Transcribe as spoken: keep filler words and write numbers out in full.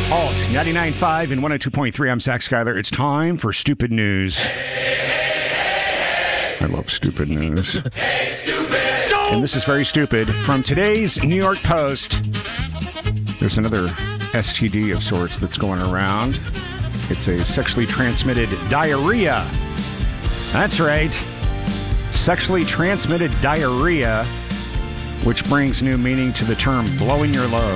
Alt ninety-nine point five and one oh two point three. I'm Zach Schuyler. It's time for Stupid News. I love stupid news. Hey, stupid! And this is very stupid. From today's New York Post, there's another S T D of sorts that's going around. It's a sexually transmitted diarrhea. That's right. Sexually transmitted diarrhea, which brings new meaning to the term blowing your load.